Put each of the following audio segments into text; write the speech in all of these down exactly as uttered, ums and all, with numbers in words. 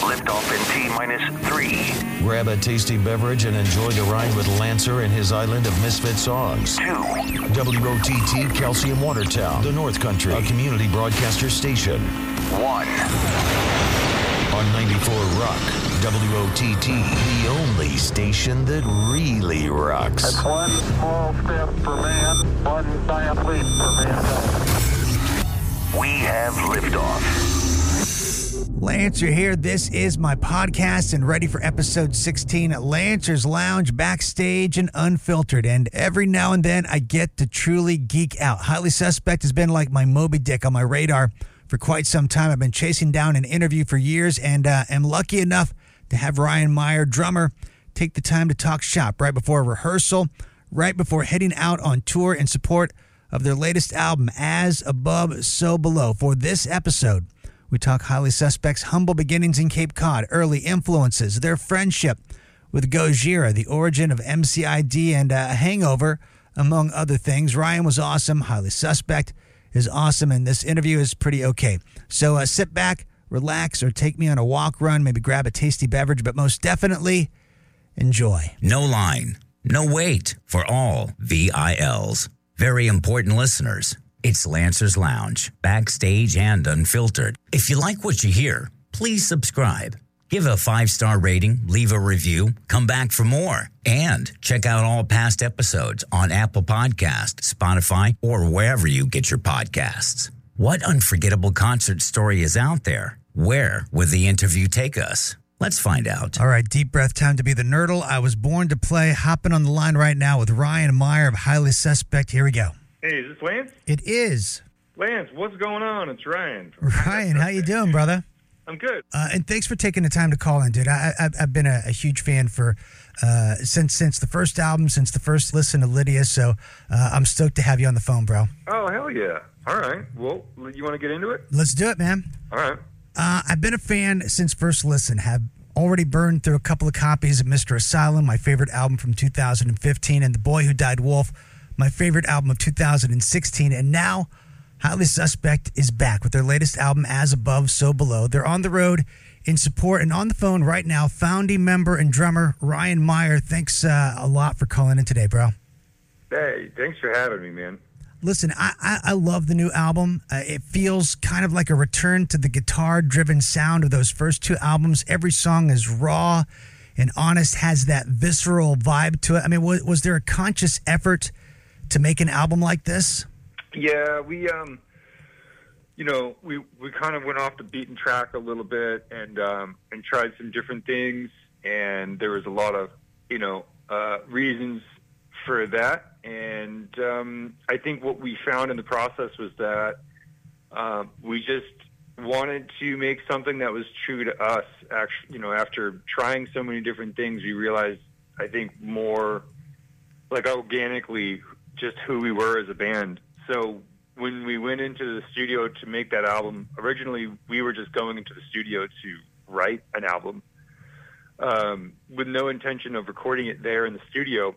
Liftoff in T minus three. Grab a tasty beverage and enjoy the ride with Lancer and his island of misfit songs. Two. W O T T Calcium Watertown, the North Country, a community broadcaster station. One. On ninety-four Rock, W O T T, the only station that really rocks. That's one small step for man, one giant leap for mankind. We have liftoff. Lancer here. This is my podcast and ready for episode sixteen at Lancer's Lounge, backstage and unfiltered. And every now and then I get to truly geek out. Highly Suspect has been like my Moby Dick on my radar for quite some time. I've been chasing down an interview for years and uh, am lucky enough to have Ryan Meyer, drummer, take the time to talk shop right before a rehearsal, right before heading out on tour in support of their latest album, As Above, So Below. For this episode, we talk Highly Suspect's humble beginnings in Cape Cod, early influences, their friendship with Gojira, the origin of M C I D and uh, Hangover, among other things. Ryan was awesome. Highly Suspect is awesome, and this interview is pretty okay. So uh, sit back, relax, or take me on a walk, run, maybe grab a tasty beverage, but most definitely enjoy. No line, no wait for all V I Ls. Very important listeners. It's Lancer's Lounge, backstage and unfiltered. If you like what you hear, please subscribe. Give a five-star rating, leave a review, come back for more. And check out all past episodes on Apple Podcasts, Spotify, or wherever you get your podcasts. What unforgettable concert story is out there? Where will the interview take us? Let's find out. All right, deep breath, time to be the nerdle. I was born to play. Hopping on the line right now with Ryan Meyer of Highly Suspect. Here we go. Hey, is this Lance? It is. Lance, what's going on? It's Ryan. Ryan, how you doing, brother? I'm good. Uh, and thanks for taking the time to call in, dude. I, I, I've been a, a huge fan for uh, since since the first album, since the first listen to Lydia. So uh, I'm stoked to have you on the phone, bro. Oh, hell yeah. All right. Well, you want to get into it? Let's do it, man. All right. Uh, I've been a fan since first listen. Have already burned through a couple of copies of Mister Asylum, my favorite album from two thousand fifteen, and The Boy Who Died Wolf, my favorite album of two thousand sixteen. And now Highly Suspect is back with their latest album, As Above, So Below. They're on the road in support and on the phone right now, founding member and drummer Ryan Meyer. Thanks uh, a lot for calling in today, bro. Hey, thanks for having me, man. Listen, I, I, I love the new album. Uh, it feels kind of like a return to the guitar-driven sound of those first two albums. Every song is raw and honest, has that visceral vibe to it. I mean, was, was there a conscious effort to make an album like this? Yeah, we, um, you know, we we kind of went off the beaten track a little bit and um, and tried some different things, and there was a lot of, you know, uh, reasons for that. And um, I think what we found in the process was that uh, we just wanted to make something that was true to us. Actually, you know, after trying so many different things, we realized, I think, more like organically just who we were as a band. So when we went into the studio to make that album, originally we were just going into the studio to write an album um, with no intention of recording it there in the studio.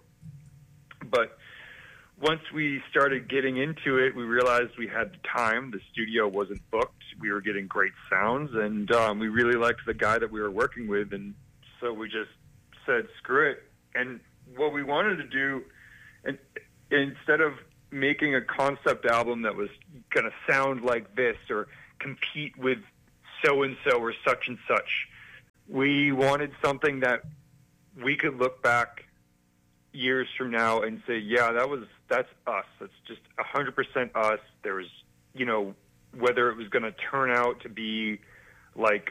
But once we started getting into it, we realized we had the time. The studio wasn't booked. We were getting great sounds, and um, we really liked the guy that we were working with, and so we just said, screw it. And what we wanted to do, and instead of making a concept album that was going to sound like this or compete with so-and-so or such and such, we wanted something that we could look back years from now and say, yeah, that was that's us. That's just one hundred percent us. There was, you know, whether it was going to turn out to be like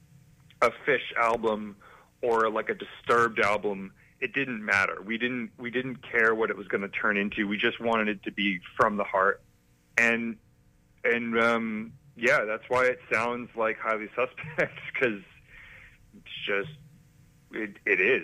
a Fish album or like a Disturbed album, it didn't matter. We didn't we didn't care what it was going to turn into. We just wanted it to be from the heart. And and um, yeah, that's why it sounds like Highly Suspect, because it's just it, it is.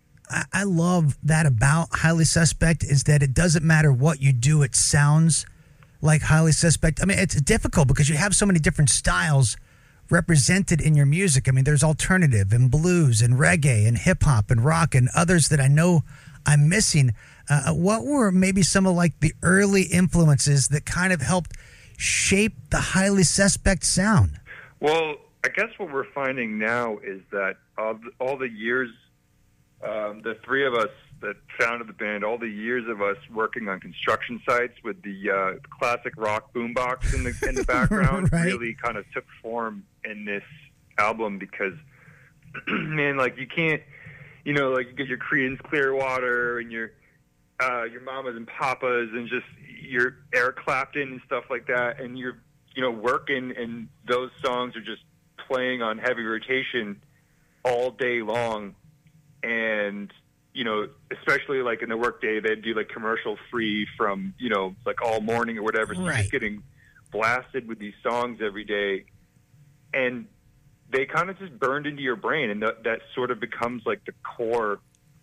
I love that about Highly Suspect is that it doesn't matter what you do, it sounds like Highly Suspect. I mean, it's difficult because you have so many different styles represented in your music. I mean, there's alternative and blues and reggae and hip hop and rock and others that I know I'm missing. Uh, what were maybe some of like the early influences that kind of helped shape the Highly Suspect sound? Well, I guess what we're finding now is that all the, all the years, um, the three of us that founded the band, all the years of us working on construction sites with the uh, classic rock boombox in the in the background, right. really kind of took form in this album because, man, like you can't, you know, like you get your Creedence Clearwater and your uh, your Mamas and Papas and just your Eric Clapton and stuff like that, and you're, you know, working and those songs are just playing on heavy rotation all day long. And, you know, especially like in the workday, they'd do like commercial free from, you know, like all morning or whatever. So right. you're just getting blasted with these songs every day. And they kind of just burned into your brain. And that, that sort of becomes like the core,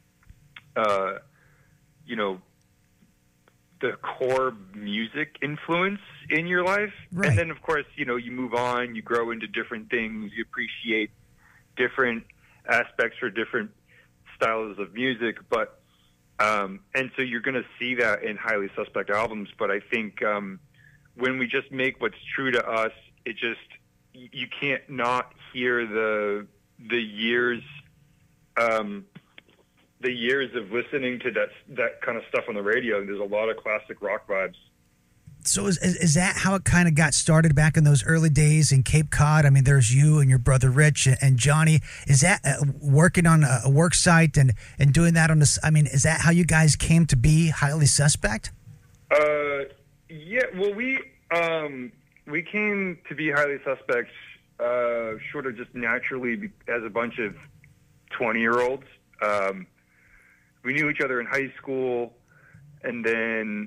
uh, you know, the core music influence in your life. Right. And then, of course, you know, you move on, you grow into different things, you appreciate different aspects for different styles of music. But, um, and so you're going to see that in Highly Suspect albums. But I think um, when we just make what's true to us, it just, you can't not hear the, the years, um, the years of listening to that that kind of stuff on the radio. There's a lot of classic rock vibes. So is, is is that how it kind of got started back in those early days in Cape Cod? I mean, there's you and your brother Rich and Johnny. Is that uh, working on a, a work site and, and doing that on this? I mean, is that how you guys came to be Highly Suspect? Uh, yeah. Well, we um, we came to be Highly Suspect uh, sort of just naturally as a bunch of twenty-year-olds. Um, we knew each other in high school, and then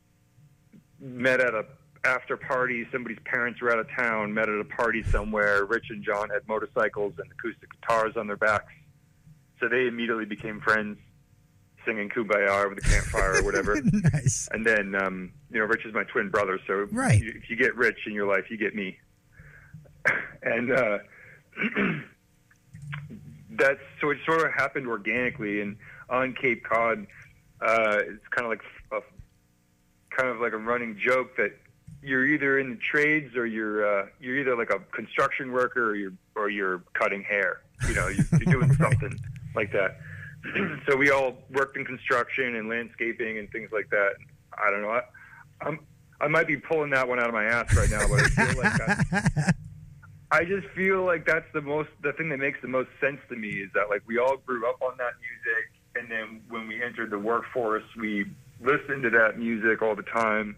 met at a after party. Somebody's parents were out of town, met at a party somewhere. Rich and John had motorcycles and acoustic guitars on their backs, so they immediately became friends, singing Kumbaya over the campfire or whatever. Nice. And then, um, you know, Rich is my twin brother, so right. you, if you get Rich in your life, you get me. And uh, that's so it sort of happened organically. And on Cape Cod, uh, it's kind of like a, kind of like a running joke that you're either in the trades or you're uh, you're either like a construction worker or you're or you're cutting hair. You know, you're, you're doing right. something like that. So we all worked in construction and landscaping and things like that. I don't know. I, I'm I might be pulling that one out of my ass right now, but I feel like I, I just feel like that's the most the thing that makes the most sense to me is that like we all grew up on that music. And then when we entered the workforce, we listened to that music all the time.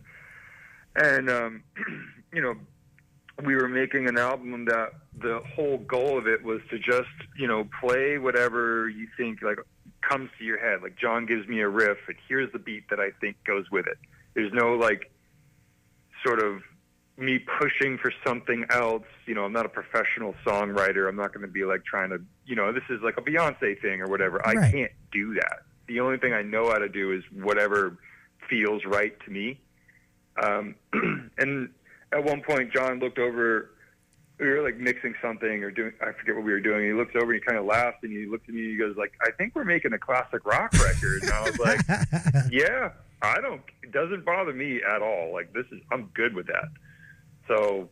And, um, you know, we were making an album that the whole goal of it was to just, you know, play whatever you think, like, comes to your head. Like, John gives me a riff, and here's the beat that I think goes with it. There's no, like, sort of me pushing for something else. You know, I'm not a professional songwriter. I'm not going to be like trying to, you know, this is like a Beyonce thing or whatever. I right. can't do that. The only thing I know how to do is whatever feels right to me. Um, and at one point, John looked over, we were like mixing something or doing, I forget what we were doing. He looked over and he kind of laughed and he looked at me and he goes like, I think we're making a classic rock record. And I was like, yeah, I don't, it doesn't bother me at all. Like this is, I'm good with that. So,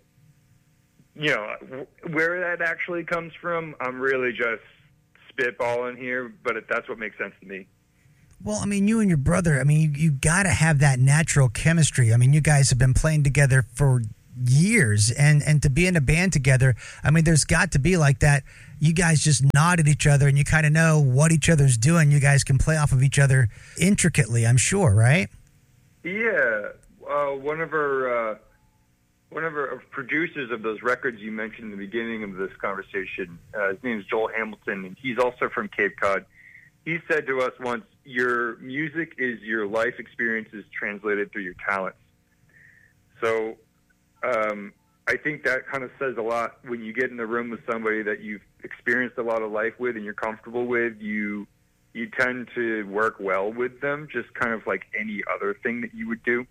you know, where that actually comes from, I'm really just spitballing here, but it, that's what makes sense to me. Well, I mean, you and your brother, I mean, you, you got to have that natural chemistry. I mean, you guys have been playing together for years, and, and to be in a band together, I mean, there's got to be like that. You guys just nod at each other, and you kind of know what each other's doing. You guys can play off of each other intricately, I'm sure, right? Yeah. Uh, one of our... Uh, One of our producers of those records you mentioned in the beginning of this conversation, uh, his name is Joel Hamilton, and he's also from Cape Cod. He said to us once, your music is your life experiences translated through your talents. So um, I think that kind of says a lot. When you get in the room with somebody that you've experienced a lot of life with and you're comfortable with, you you tend to work well with them, just kind of like any other thing that you would do.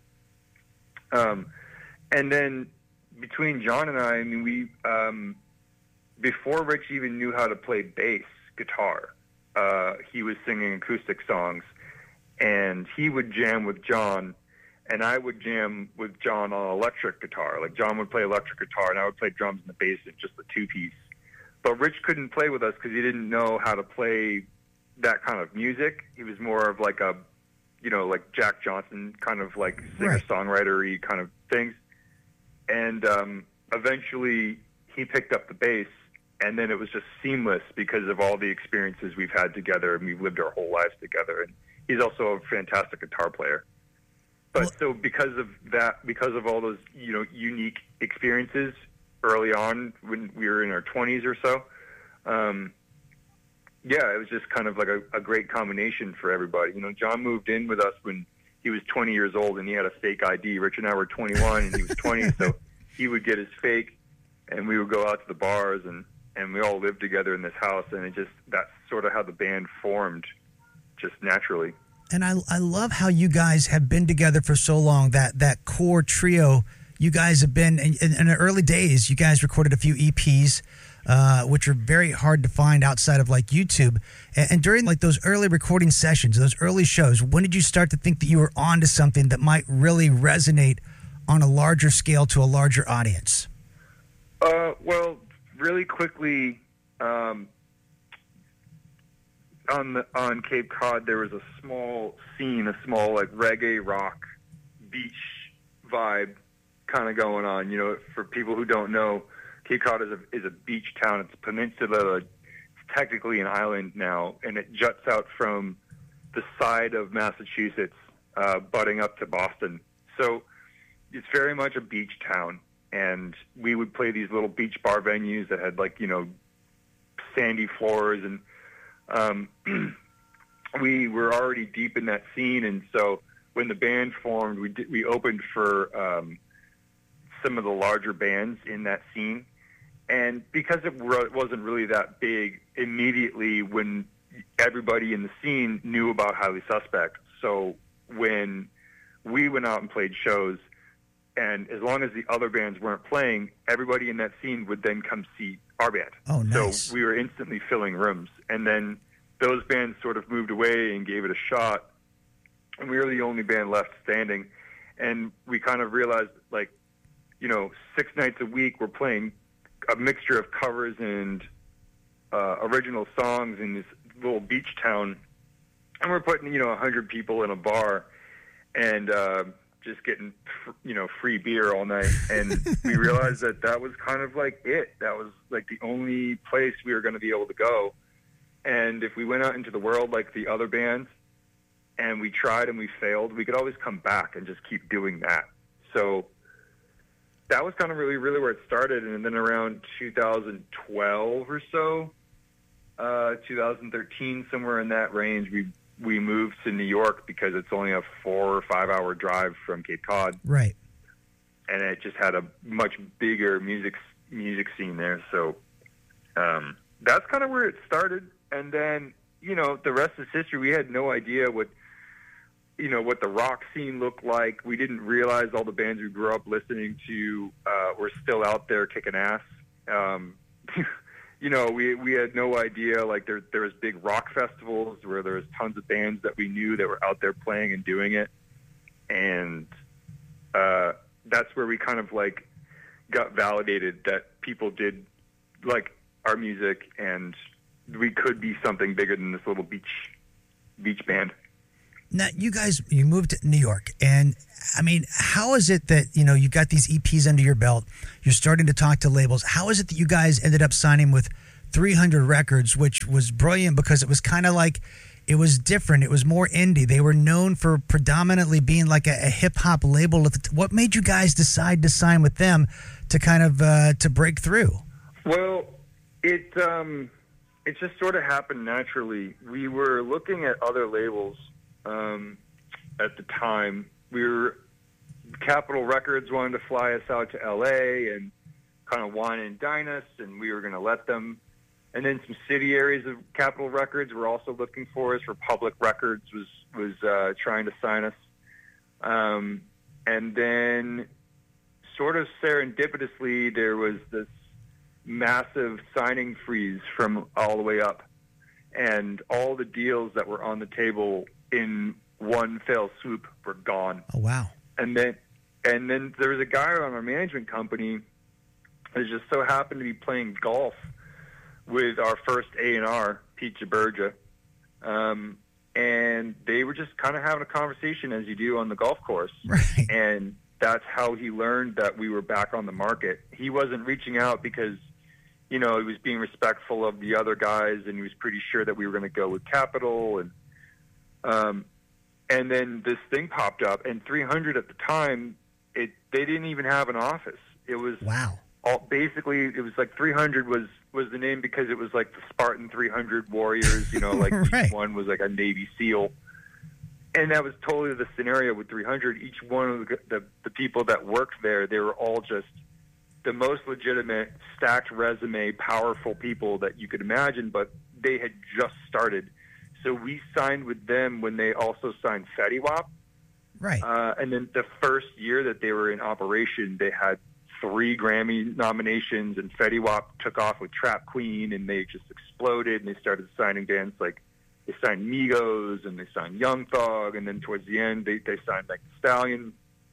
Um And then between John and I, I mean, we, um, before Rich even knew how to play bass guitar, uh, he was singing acoustic songs, and he would jam with John, and I would jam with John on electric guitar. Like John would play electric guitar, and I would play drums and the bass in just the two-piece. But Rich couldn't play with us because he didn't know how to play that kind of music. He was more of like a, you know, like Jack Johnson kind of like singer-songwriter-y kind of things. And um, eventually he picked up the bass, and then it was just seamless because of all the experiences we've had together, and we've lived our whole lives together. And he's also a fantastic guitar player. But Well- so because of that, because of all those, you know, unique experiences early on when we were in our twenties or so, um, yeah, it was just kind of like a, a great combination for everybody. You know, John moved in with us when he was twenty years old, and he had a fake I D. Rich and I were twenty-one, and he was twenty, so he would get his fake, and we would go out to the bars, and, and we all lived together in this house, and it just, that's sort of how the band formed, just naturally. And I, I love how you guys have been together for so long, that, that core trio. You guys have been, in, in, in the early days, you guys recorded a few E Ps, uh, which are very hard to find outside of like YouTube. And, and during like those early recording sessions, those early shows, when did you start to think that you were onto something that might really resonate on a larger scale to a larger audience? Uh, well, really quickly, um, on the, on Cape Cod, there was a small scene, a small like reggae rock beach vibe kind of going on. You know, for people who don't know, Cape Cod is a is a beach town. It's a peninsula. It's technically an island now, and it juts out from the side of Massachusetts, uh, butting up to Boston. So it's very much a beach town. And we would play these little beach bar venues that had like, you know, sandy floors, and um, we were already deep in that scene. And so when the band formed, we did, we opened for um, some of the larger bands in that scene. And because it wasn't really that big, immediately when everybody in the scene knew about Highly Suspect. So when we went out and played shows, and as long as the other bands weren't playing, everybody in that scene would then come see our band. Oh, nice. So we were instantly filling rooms. And then those bands sort of moved away and gave it a shot, and we were the only band left standing. And we kind of realized, like, you know, six nights a week we're playing a mixture of covers and uh, original songs in this little beach town. And we're putting, you know, one hundred people in a bar and uh, just getting, you know, free beer all night. And we realized that that was kind of like it. That was like the only place we were going to be able to go. And if we went out into the world like the other bands and we tried and we failed, we could always come back and just keep doing that. So that was kind of really, really where it started. And then around two thousand twelve or so, uh, two thousand thirteen, somewhere in that range, we we moved to New York because it's only a four or five hour drive from Cape Cod. Right. And it just had a much bigger music music scene there. So um, that's kind of where it started. And then, you know, the rest is history. We had no idea what, you know, what the rock scene looked like. We didn't realize all the bands we grew up listening to uh, were still out there kicking ass. Um, you know, we we had no idea, like, there there was big rock festivals where there was tons of bands that we knew that were out there playing and doing it. And uh, that's where we kind of, like, got validated that people did like our music and we could be something bigger than this little beach beach band. Now, you guys, you moved to New York, and I mean, how is it that, you know, you got these E Ps under your belt, you're starting to talk to labels. How is it that you guys ended up signing with three hundred Records, which was brilliant because it was kind of like, it was different. It was more indie. They were known for predominantly being like a, a hip-hop label. What made you guys decide to sign with them to kind of, uh, to break through? Well, it, um, it just sort of happened naturally. We were looking at other labels um, at the time. We were, Capitol Records wanted to fly us out to L A and kind of wine and dine us, and we were going to let them. And then some subsidiaries of Capitol Records were also looking for us. Republic Records was was uh, trying to sign us. Um, and then sort of serendipitously, there was this massive signing freeze from all the way up. And all the deals that were on the table in one fell swoop were gone. Oh, wow. and then and then there was a guy on our management company that just so happened to be playing golf with our first A and R, Pete Jaberja. Um, and they were just kind of having a conversation as you do on the golf course. Right. And that's how he learned that we were back on the market. He wasn't reaching out because, you know, he was being respectful of the other guys, and he was pretty sure that we were going to go with Capitol. And um, and then this thing popped up, and three hundred at the time, it they didn't even have an office. It was Wow. all, basically, it was like three hundred was, was the name because it was like the Spartan three hundred Warriors, you know, like Right. each one was like a Navy SEAL. And that was totally the scenario with three hundred. Each one of the, the, the people that worked there, they were all just the most legitimate, stacked resume, powerful people that you could imagine, but they had just started. So we signed with them when they also signed Fetty Wap. Right. Uh, and then the first year that they were in operation, they had three Grammy nominations, and Fetty Wap took off with Trap Queen, and they just exploded, and they started signing bands like they signed Migos, and they signed Young Thug, and then towards the end, they, they signed like the Stallion.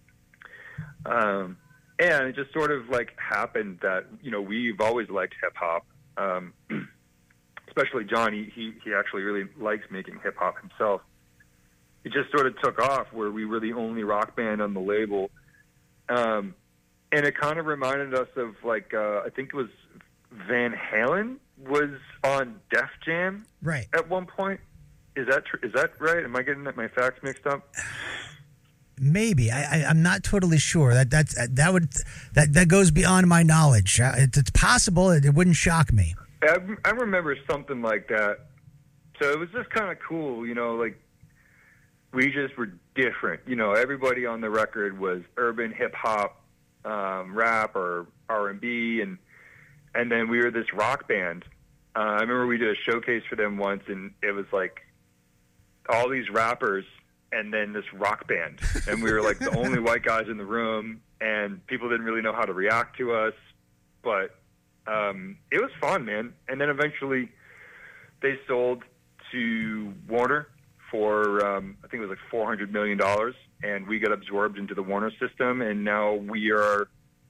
Um, and it just sort of like happened that, you know, we've always liked hip hop. Um, especially John, he, he, he actually really likes making hip hop himself. It just sort of took off where we were the only rock band on the label. Um, and it kind of reminded us of like, uh, I think it was Van Halen was on Def Jam Right. at one point. Is that tr- is that right? Am I getting my facts mixed up? Maybe I, I, I'm not totally sure. That that's that would that that goes beyond my knowledge. Uh, It, it's possible. It, it wouldn't shock me. I, I remember something like that. So it was just kind of cool, you know, like we just were different. You know, everybody on the record was urban hip hop, um, rap or R and B, and and then we were this rock band. Uh, I remember we did a showcase for them once, and it was like all these rappers and then this rock band, and we were like the only white guys in the room, and people didn't really know how to react to us, but um, it was fun, man. And then eventually they sold to Warner for um, I think it was like four hundred million dollars, and we got absorbed into the Warner system, and now we are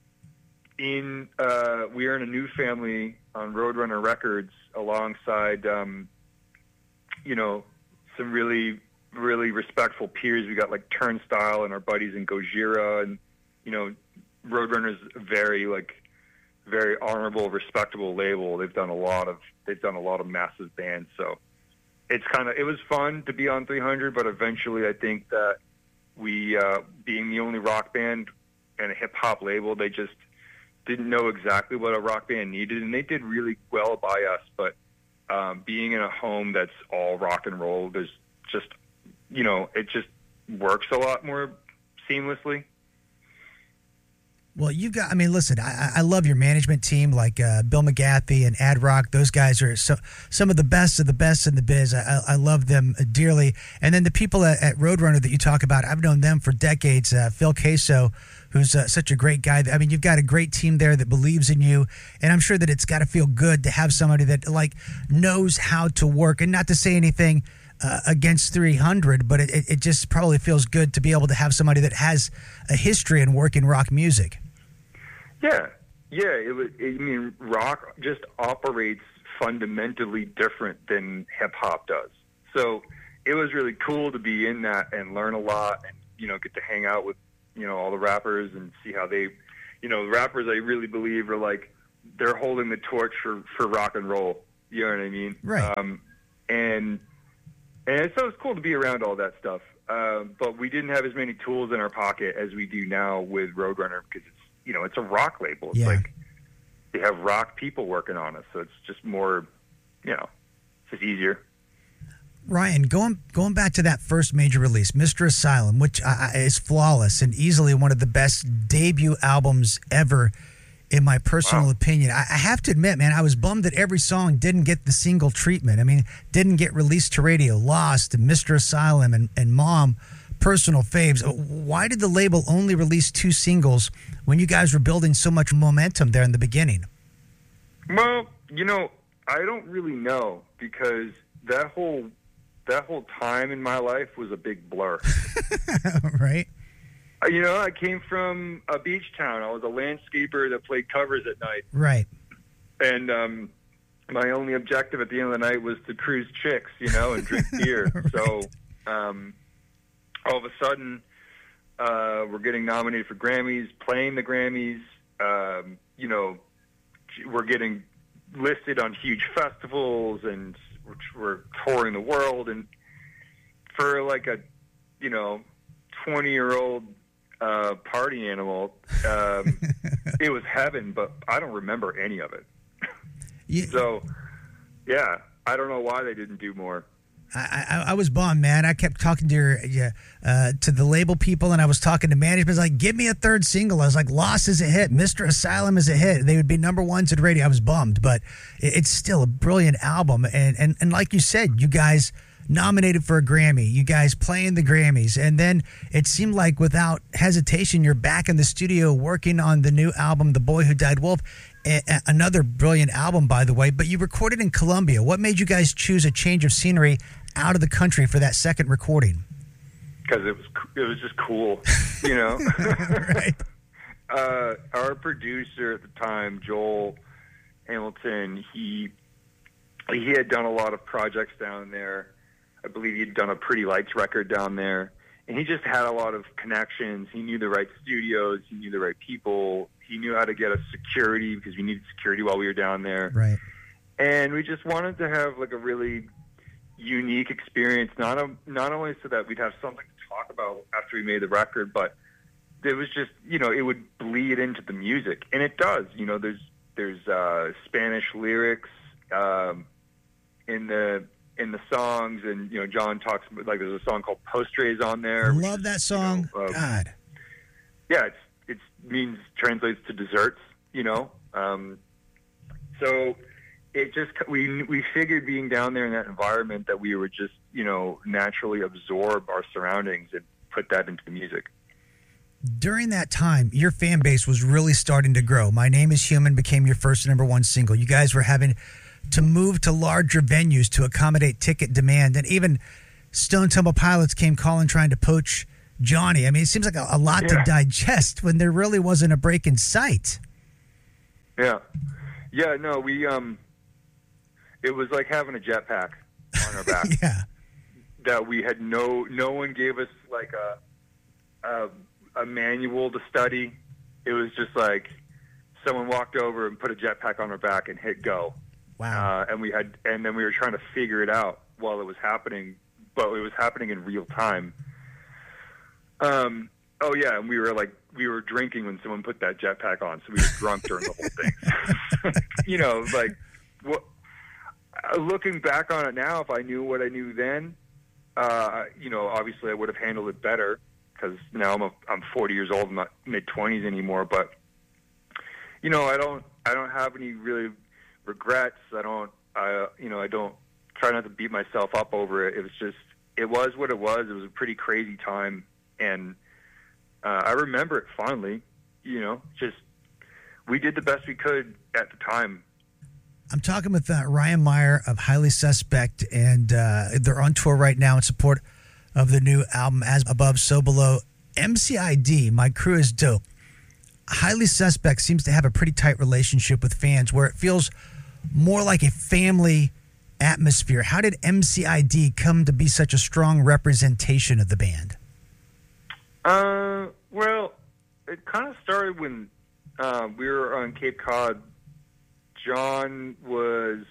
in uh, we are in a new family on Roadrunner Records alongside um, you know, some really really respectful peers. We got like Turnstile and our buddies in Gojira, and you know, Roadrunner's very like very honorable, respectable label. They've done a lot of they've done a lot of massive bands, so it's kind of it was fun to be on three hundred, but eventually I think that we uh, being the only rock band and a hip hop label, they just didn't know exactly what a rock band needed, and they did really well by us. But um, being in a home that's all rock and roll, there's just, you know, it just works a lot more seamlessly. Well, you've got, I mean, listen, I, I love your management team, like uh, Bill McGathey and Ad Rock. Those guys are so, some of the best of the best in the biz. I, I love them dearly. And then the people at, at Roadrunner that you talk about, I've known them for decades. Uh, Phil Queso, who's uh, such a great guy. I mean, you've got a great team there that believes in you. And I'm sure that it's got to feel good to have somebody that, like, knows how to work. And not to say anything Uh, against three hundred, but it, it just probably feels good to be able to have somebody that has a history in working rock music. Yeah, yeah. It was. I mean, rock just operates fundamentally different than hip hop does. So it was really cool to be in that and learn a lot, and you know, get to hang out with you know all the rappers and see how they, you know, the rappers I really believe are like they're holding the torch for for rock and roll. You know what I mean? Right. Um, and And so it's cool to be around all that stuff. Uh, but we didn't have as many tools in our pocket as we do now with Roadrunner because it's, you know, it's a rock label. It's Yeah. like they have rock people working on us. So it's just more, you know, it's just easier. Ryan, going going back to that first major release, Mister Asylum, which uh, is flawless and easily one of the best debut albums ever, in my personal Wow. opinion. I, I have to admit, man, I was bummed that every song didn't get the single treatment. I mean, didn't get released to radio. Lost, Mister Asylum, and, and Mom, personal faves. Why did the label only release two singles when you guys were building so much momentum there in the beginning? Well, you know, I don't really know because that whole that whole time in my life was a big blur. Right? Uh, You know, I came from a beach town. I was a landscaper that played covers at night. Right. And um, my only objective at the end of the night was to cruise chicks, you know, and drink beer. Right. So um, all of a sudden, uh, we're getting nominated for Grammys, playing the Grammys. Um, you know, we're getting listed on huge festivals, and we're touring the world. And for like a, you know, twenty-year-old uh, party animal, um, it was heaven, but I don't remember any of it. You, So, yeah, I don't know why they didn't do more. I, I, I was bummed, man. I kept talking to your, yeah, uh, to the label people, and I was talking to management. I was like, give me a third single. I was like, Lost is a hit. Mister Asylum is a hit. They would be number ones at radio. I was bummed, but it, it's still a brilliant album. And, and, and like you said, you guys nominated for a Grammy. You guys playing the Grammys. And then it seemed like without hesitation, you're back in the studio working on the new album, The Boy Who Died Wolf. A- another brilliant album, by the way, but you recorded in Colombia. What made you guys choose a change of scenery out of the country for that second recording? Because it was it was just cool, you know. Right. uh, our producer at the time, Joel Hamilton, he he had done a lot of projects down there. I believe he'd done a Pretty Lights record down there, and he just had a lot of connections. He knew the right studios, he knew the right people, he knew how to get us security because we needed security while we were down there. Right. And we just wanted to have like a really unique experience, not a, not only so that we'd have something to talk about after we made the record, but it was just, you know, it would bleed into the music, and it does. You know, there's there's uh, Spanish lyrics um, in the in the songs, and you know, John talks about, like, there's a song called Postres on there. which Love is, that song. You know, uh, God. yeah, it's it means translates to desserts, you know. Um, so it just we we figured being down there in that environment that we would just, you know, naturally absorb our surroundings and put that into the music. During that time, your fan base was really starting to grow. My Name is Human became your first number one single. You guys were having to move to larger venues to accommodate ticket demand, and even Stone Temple Pilots came calling trying to poach Johnny. I mean, it seems like a, a lot Yeah. to digest when there really wasn't a break in sight. Yeah, yeah. No, we um, it was like having a jetpack on our back. Yeah. That we had no no one gave us like a, a a manual to study. It was just like someone walked over and put a jetpack on our back and hit go. Wow. Uh, and we had and then we were trying to figure it out while it was happening, but it was happening in real time. Um. Oh yeah, and we were like we were drinking when someone put that jetpack on, so we were drunk during the whole thing. You know, like what? Uh, looking back on it now, if I knew what I knew then, uh, you know, obviously I would have handled it better, because now I'm a, I'm forty years old, I'm not mid twenties anymore. But you know, I don't I don't have any really regrets. I don't I you know I don't try not to beat myself up over it. It was just it was what it was. It was a pretty crazy time, and uh, I remember it fondly. You know, just we did the best we could at the time. I'm talking with uh, Ryan Meyer of Highly Suspect, and uh, they're on tour right now in support of the new album, As Above, So Below. M C I D, My Crew is Dope. Highly Suspect seems to have a pretty tight relationship with fans where it feels more like a family atmosphere. How did M C I D come to be such a strong representation of the band? Uh, well, it kind of started when uh, we were on Cape Cod. John was,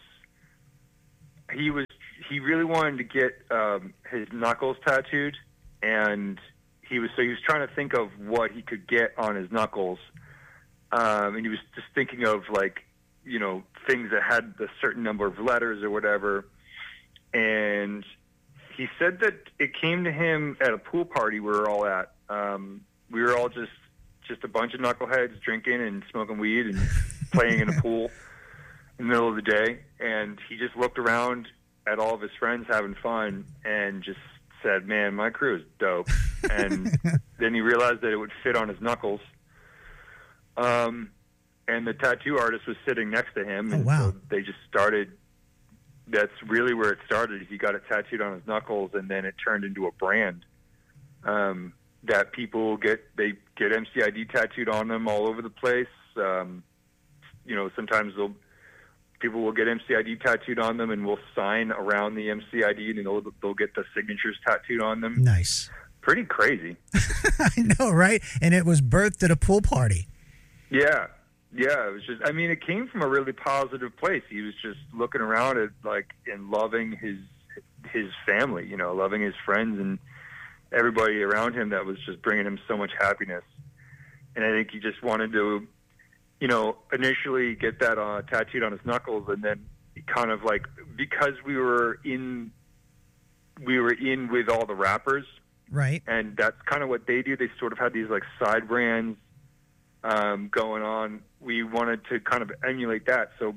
he was, he really wanted to get um, his knuckles tattooed, and he was, so he was trying to think of what he could get on his knuckles, um, and he was just thinking of, like, you know, things that had a certain number of letters or whatever, and he said that it came to him at a pool party we were all at. Um, we were all just, just a bunch of knuckleheads drinking and smoking weed and playing in a pool in the middle of the day, and he just looked around at all of his friends having fun and just said, man, my crew is dope. And then he realized that it would fit on his knuckles. Um, and the tattoo artist was sitting next to him, and oh, wow. so they just started. That's really where it started. He got it tattooed on his knuckles, and then it turned into a brand. Um, that people get they get M C I D tattooed on them all over the place. Um, you know, sometimes they'll people will get M C I D tattooed on them, and we'll sign around the M C I D, and they'll they'll get the signatures tattooed on them. Nice. Pretty crazy. I know, right? And it was birthed at a pool party. Yeah, yeah. It was just. I mean, it came from a really positive place. He was just looking around at like and loving his his family. You know, loving his friends and everybody around him that was just bringing him so much happiness. And I think he just wanted to, you know, initially get that uh, tattooed on his knuckles, and then kind of like because we were in, we were in with all the rappers, right? And that's kind of what they do. They sort of had these like side brands um, going on. We wanted to kind of emulate that, so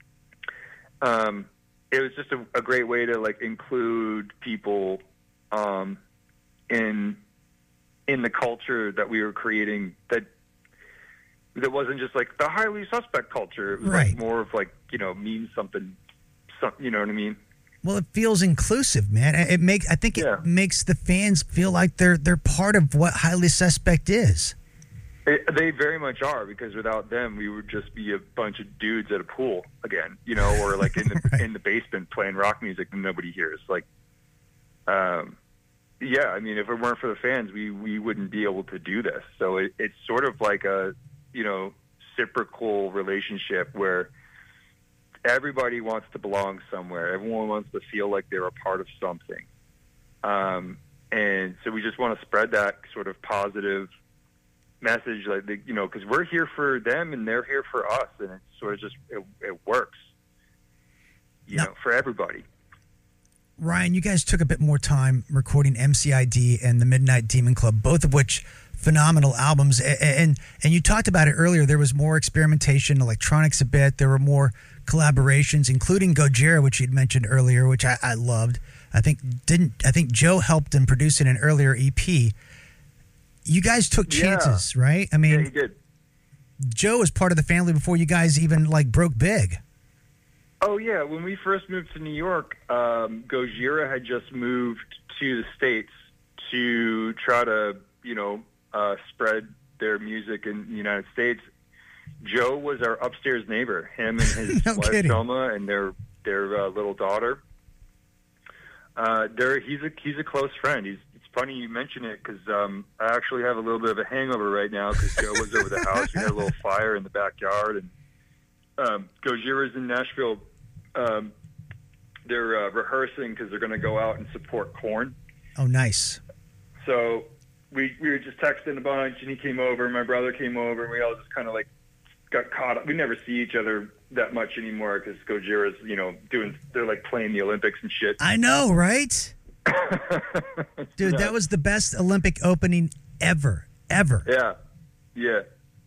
um, it was just a, a great way to like include people um, in in the culture that we were creating. That that wasn't just like the highly suspect culture. It was Right. like more of like, you know, means something, some, you know what I mean? Well, it feels inclusive, man. It makes I think it Yeah. makes the fans feel like they're they're part of what Highly Suspect is. It, they very much are, because without them, we would just be a bunch of dudes at a pool again, you know, or like in the Right. in the basement playing rock music that nobody hears. Like, um, yeah, I mean, if it weren't for the fans, we we wouldn't be able to do this. So it, it's sort of like a, you know, reciprocal relationship where everybody wants to belong somewhere. Everyone wants to feel like they're a part of something. Um, and so we just want to spread that sort of positive message, like, the, you know, because we're here for them and they're here for us. And it's sort of just, it, it works, you Now- know, for everybody. Ryan, you guys took a bit more time recording M C I D and the Midnight Demon Club, both of which phenomenal albums. And, and and you talked about it earlier. There was more experimentation, electronics a bit. There were more collaborations, including Gojira, which you'd mentioned earlier, which I, I loved. I think didn't I think Joe helped in producing an earlier E P. You guys took Yeah. chances, right? I mean, Yeah, he did. Joe was part of the family before you guys even like broke big. Oh, yeah. When we first moved to New York, um, Gojira had just moved to the States to try to, you know, uh, spread their music in the United States. Joe was our upstairs neighbor, him and his No wife, kidding. Selma, and their their uh, little daughter. Uh, they're, he's a he's a close friend. He's It's funny you mention it because um, I actually have a little bit of a hangover right now because Joe was over the house. We had a little fire in the backyard, and um, Gojira's in Nashville. Um, they're uh, rehearsing because they're going to go out and support Korn. Oh, nice. So we we were just texting a bunch, and he came over. My brother came over, and we all just kind of like got caught up. We never see each other that much anymore because Gojira's, you know, doing they're like playing the Olympics and shit. I know, right? Dude, that was the best Olympic opening ever, ever. Yeah, yeah.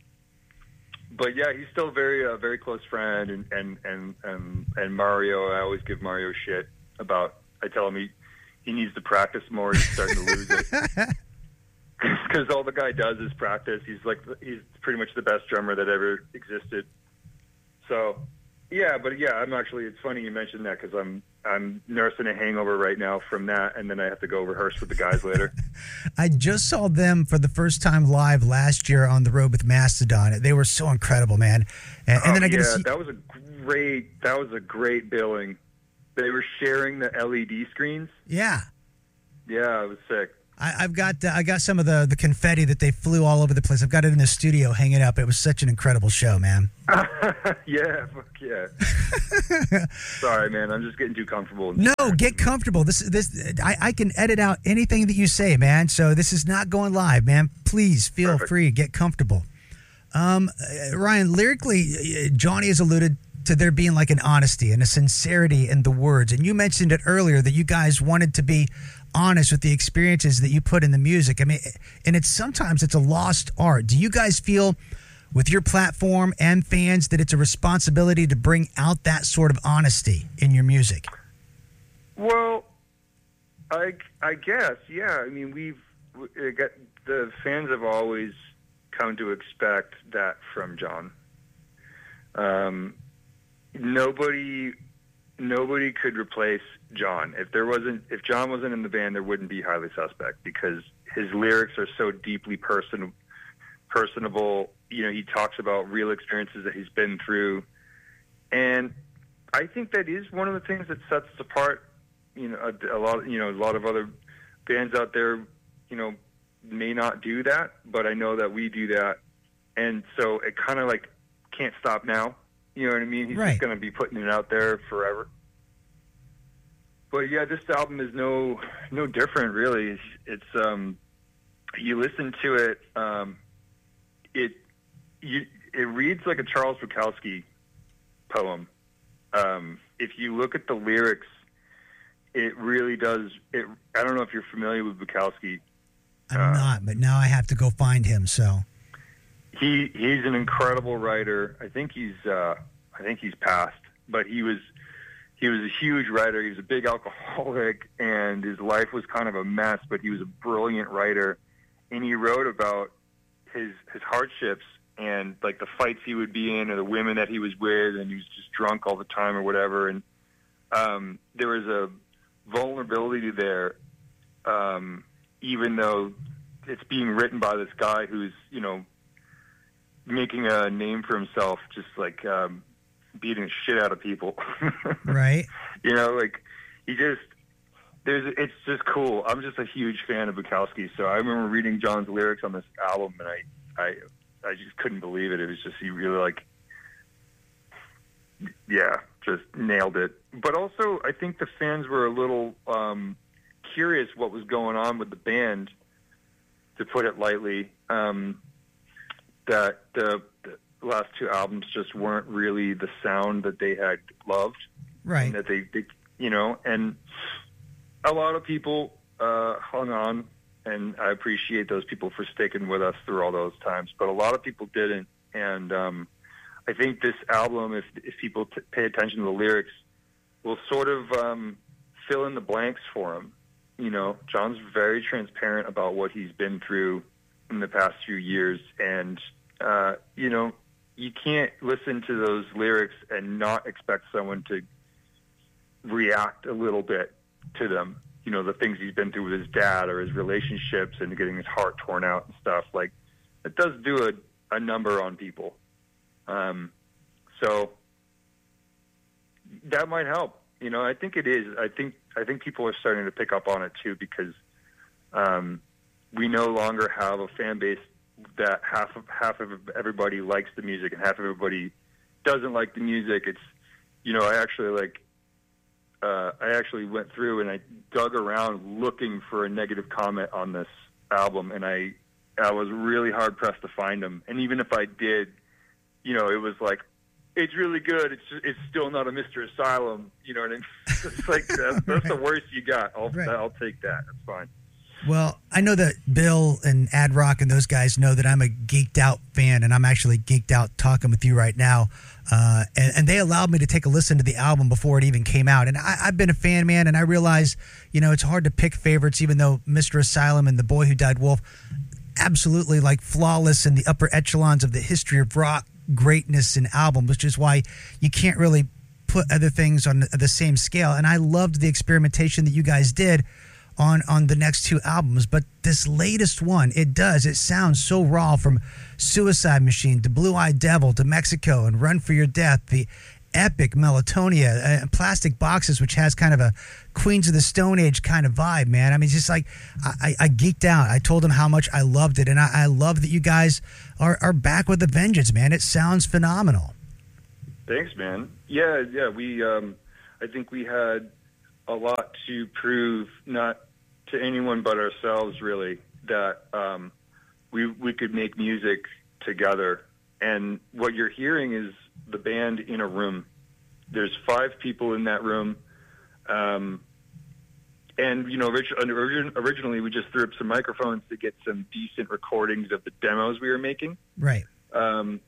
But yeah, he's still a very, uh, very close friend, and and and and, and Mario. I always give Mario shit about. I tell him he he needs to practice more. He's starting to lose it because all the guy does is practice. He's like he's pretty much the best drummer that ever existed. So yeah, but yeah, I'm actually. It's funny you mentioned that because I'm I'm nursing a hangover right now from that, and then I have to go rehearse with the guys later. I just saw them for the first time live last year on the road with Mastodon. They were so incredible, man. And, and then Oh, I get yeah, to see. that was a great. That was a great billing. They were sharing the L E D screens. Yeah, Yeah, it was sick. I, I've got uh, I got some of the the confetti that they flew all over the place. I've got it in the studio hanging up. It was such an incredible show, man. Yeah, fuck yeah. Sorry, man. I'm just getting too comfortable. No, get comfortable. This this I, I can edit out anything that you say, man. So this is not going live, man. Please feel Perfect. free. Get comfortable. Um, uh, Ryan, lyrically, uh, Johnny has alluded to there being like an honesty and a sincerity in the words, and you mentioned it earlier that you guys wanted to be honest with the experiences that you put in the music. I mean, and it's sometimes it's a lost art. Do you guys feel with your platform and fans that it's a responsibility to bring out that sort of honesty in your music? Well, I, I guess, yeah. I mean, we've we got, the fans have always come to expect that from John. Um, nobody, nobody could replace John. If there wasn't, if John wasn't in the band, there wouldn't be Highly Suspect, because his lyrics are so deeply person, personable. You know, he talks about real experiences that he's been through, and I think that is one of the things that sets us apart. You know, a, a lot. You know, a lot of other bands out there, you know, may not do that, but I know that we do that, and so it kind of like can't stop now. You know what I mean? He's Right. just going to be putting it out there forever. But yeah, this album is no no different, really. It's, it's um, you listen to it, um, it you it reads like a Charles Bukowski poem. Um, if you look at the lyrics, it really does. It. I don't know if you're familiar with Bukowski. I'm Uh, not, but now I have to go find him. So He he's an incredible writer. I think he's uh, I think he's passed, but he was he was a huge writer. He was a big alcoholic, and his life was kind of a mess. But he was a brilliant writer, and he wrote about his his hardships and like the fights he would be in, or the women that he was with, and he was just drunk all the time or whatever. And um, there was a vulnerability there, um, even though it's being written by this guy who's, you know, making a name for himself, just like um, beating the shit out of people. right. You know, like he just there's it's just cool. I'm just a huge fan of Bukowski, so I remember reading John's lyrics on this album, and I I I just couldn't believe it. It was just he really like yeah, just nailed it. But also, I think the fans were a little um, curious what was going on with the band, to put it lightly. Um, that the, the last two albums just weren't really the sound that they had loved, Right. and that they, they, you know, and a lot of people uh, hung on, and I appreciate those people for sticking with us through all those times. But a lot of people didn't, and um, I think this album, if if people t- pay attention to the lyrics, will sort of um, fill in the blanks for them. You know, John's very transparent about what he's been through in the past few years, and uh, you know, you can't listen to those lyrics and not expect someone to react a little bit to them. You know, the things he's been through with his dad, or his relationships, and getting his heart torn out and stuff. Like, it does do a, a number on people. Um, so that might help. You know, I think it is. I think I think people are starting to pick up on it too, because um, we no longer have a fan base that half of half of everybody likes the music and half of everybody doesn't like the music. It's, you know, I actually like uh, I actually went through and I dug around looking for a negative comment on this album, and I I was really hard pressed to find them. And even if I did, you know, it was like, it's really good. It's it's still not a Mister Asylum. You know what I mean? It's like that's, that's the worst you got. I'll Right. I'll take that. That's fine. Well, I know that Bill and Ad Rock and those guys know that I'm a geeked out fan, and I'm actually geeked out talking with you right now. Uh, and, and they allowed me to take a listen to the album before it even came out. And I, I've been a fan, man, and I realize, you know, it's hard to pick favorites, even though Mister Asylum and The Boy Who Died Wolf, absolutely like flawless in the upper echelons of the history of rock greatness and albums, which is why you can't really put other things on the same scale. And I loved the experimentation that you guys did on on the next two albums, but this latest one, it does it sounds so raw, from Suicide Machine to Blue Eyed Devil to Mexico and Run for Your Death, the epic Melatonia, uh, Plastic Boxes, which has kind of a Queens of the Stone Age kind of vibe, man. I mean, it's just like I, I geeked out. I told them how much I loved it, and I, I love that you guys are, are back with a vengeance, man. It sounds phenomenal. Thanks, man. Yeah, yeah. We, um, I think we had a lot to prove, not to anyone but ourselves, really, that um, we we could make music together. And what you're hearing is the band in a room. There's five people in that room. Um, and, you know, orig- orig- originally we just threw up some microphones to get some decent recordings of the demos we were making. Right. Um,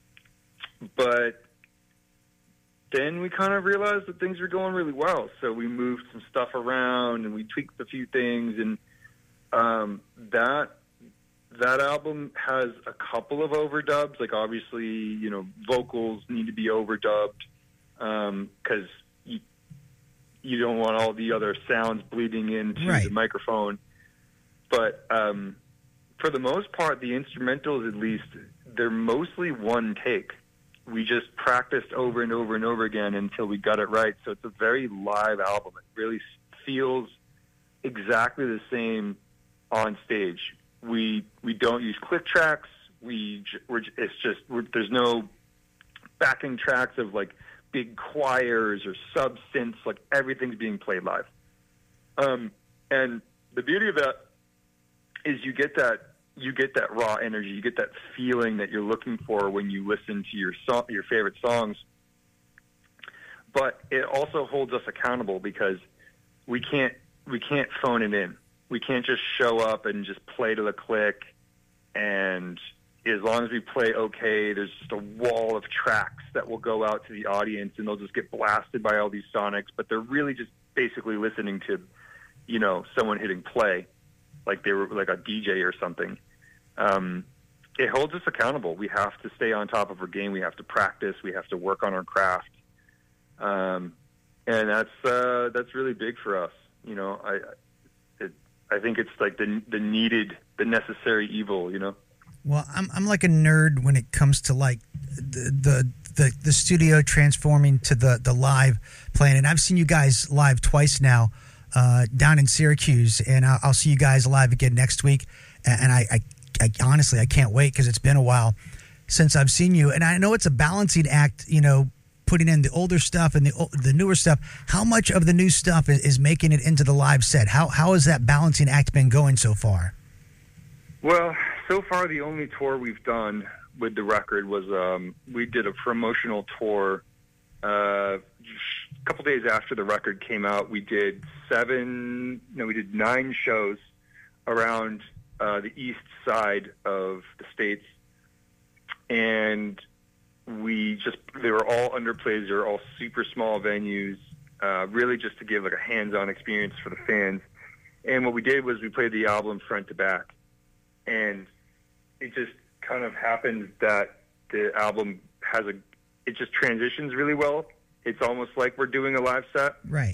but then we kind of realized that things were going really well. So we moved some stuff around and we tweaked a few things. And um, that that album has a couple of overdubs. Like, obviously, you know, vocals need to be overdubbed because um, you, you don't want all the other sounds bleeding into Right. the microphone. But um, for the most part, the instrumentals, at least, they're mostly one take. We just practiced over and over and over again until we got it right. So it's a very live album. It really feels exactly the same on stage. We we don't use click tracks. We we're, it's just we're, there's no backing tracks of like big choirs or sub synths. Like everything's being played live. Um, and the beauty of that is you get that you get that raw energy. You get that feeling that you're looking for when you listen to your song, your favorite songs. But it also holds us accountable because we can't we can't phone it in. We can't just show up and just play to the click. And as long as we play okay, there's just a wall of tracks that will go out to the audience, and they'll just get blasted by all these sonics. But they're really just basically listening to, you know, someone hitting play, like they were like a D J or something. Um, it holds us accountable. We have to stay on top of our game. We have to practice. We have to work on our craft. Um, and that's uh, that's really big for us. You know, I it, I think it's like the the needed, the necessary evil. You know. Well, I'm I'm like a nerd when it comes to like the the the, the studio transforming to the the live playing, and I've seen you guys live twice now. Uh, down in Syracuse, and I'll, I'll see you guys live again next week. And I, I, I honestly, I can't wait because it's been a while since I've seen you. And I know it's a balancing act, you know, putting in the older stuff and the the newer stuff. How much of the new stuff is, is making it into the live set? How how has that balancing act been going so far? Well, so far the only tour we've done with the record was um, we did a promotional tour. Uh, a couple days after the record came out, we did seven, no, we did nine shows around uh, the east side of the States. And we just, they were all underplays. They were all super small venues, uh, really just to give like a hands-on experience for the fans. And what we did was we played the album front to back. And it just kind of happened that the album has a, it just transitions really well. It's almost like we're doing a live set. Right.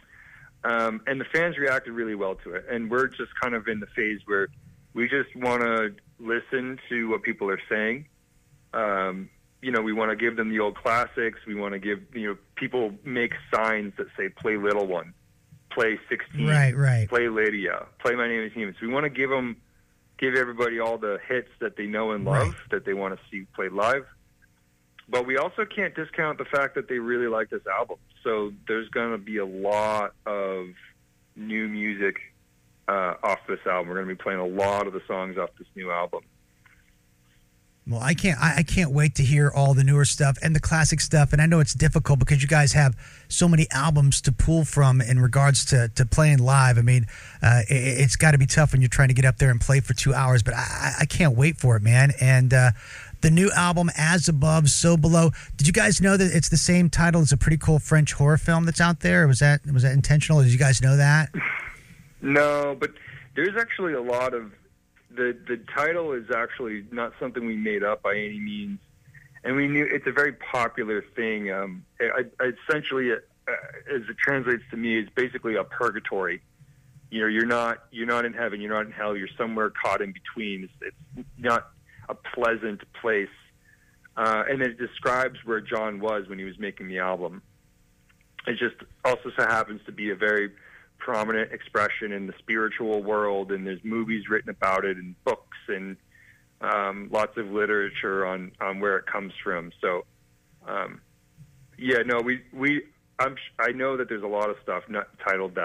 Um, and the fans reacted really well to it. And we're just kind of in the phase where we just want to listen to what people are saying. Um, you know, we want to give them the old classics. We want to give, you know, people make signs that say, play Little One, play sixteen, Right, right. play Lydia, play My Name is Human. So we want to give them, give everybody all the hits that they know and love, Right. that they want to see played live. But we also can't discount the fact that they really like this album. So there's going to be a lot of new music uh, off this album. We're going to be playing a lot of the songs off this new album. Well, I can't. I, I can't wait to hear all the newer stuff and the classic stuff. And I know it's difficult because you guys have so many albums to pull from in regards to, to playing live. I mean, uh, it, it's got to be tough when you're trying to get up there and play for two hours. But I, I can't wait for it, man. And uh, the new album, As Above, So Below. Did you guys know that it's the same title as a pretty cool French horror film that's out there? Or was that was that intentional? Did you guys know that? No, but there's actually a lot of the the title is actually not something we made up by any means, and we knew it's a very popular thing. Um, I, I essentially, uh, as it translates to me, it's basically a purgatory. You know, you're not you're not in heaven, you're not in hell, you're somewhere caught in between. It's, it's not a pleasant place, uh, and it describes where John was when he was making the album. It just also so happens to be a very prominent expression in the spiritual world, and there's movies written about it and books and um, lots of literature on, on where it comes from. So, um, yeah, no, we, we, I'm, I know that there's a lot of stuff not titled that.